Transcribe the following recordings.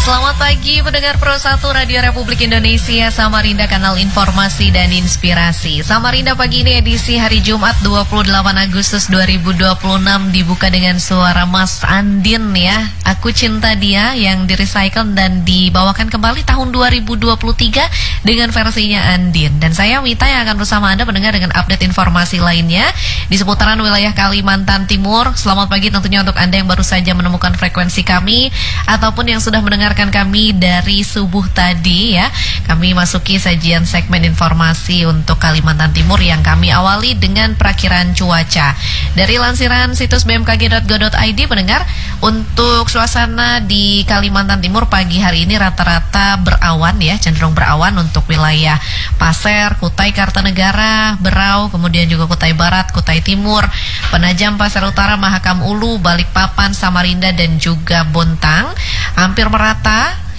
Selamat pagi pendengar Pro 1 Radio Republik Indonesia, Samarinda, kanal informasi dan inspirasi. Samarinda pagi ini edisi hari Jumat 28 Agustus 2026 dibuka dengan suara Mas Andin ya. Aku Cinta Dia yang di-recycle dan dibawakan kembali tahun 2023 dengan versinya Andin. Dan saya Wita yang akan bersama Anda mendengar dengan update informasi lainnya di seputaran wilayah Kalimantan Timur. Selamat pagi tentunya untuk Anda yang baru saja menemukan frekuensi kami ataupun yang sudah mendengarkan kami dari subuh tadi ya. Kami masuki sajian segmen informasi untuk Kalimantan Timur yang kami awali dengan perakiran cuaca. Dari lansiran situs bmkg.go.id pendengar, untuk suasana di Kalimantan Timur pagi hari ini rata-rata berawan ya, cenderung berawan untuk wilayah Pasir, Kutai Kartanegara, Berau, kemudian juga Kutai Barat, Kutai Timur, Penajam Pasir Utara, Mahakam Ulu, Balikpapan, Samarinda dan juga Bontang. Hampir merata.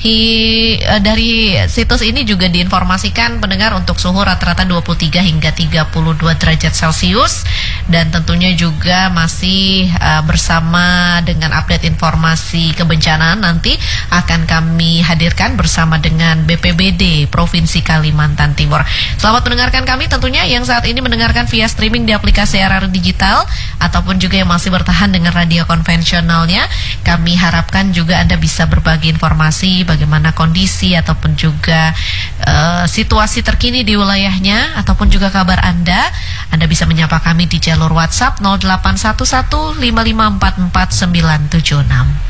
Dari situs ini juga diinformasikan pendengar untuk suhu rata-rata 23 hingga 32 derajat Celcius. Dan tentunya juga masih bersama dengan update informasi kebencanaan nanti akan kami hadirkan bersama dengan BPBD Provinsi Kalimantan Timur. Selamat mendengarkan kami tentunya yang saat ini mendengarkan via streaming di aplikasi RR Digital ataupun juga yang masih bertahan dengan radio konvensionalnya. Kami harapkan juga Anda bisa berbagi informasi bagaimana kondisi ataupun juga situasi terkini di wilayahnya ataupun juga kabar Anda. Anda bisa menyapa kami di jalur WhatsApp 0811 5544 976.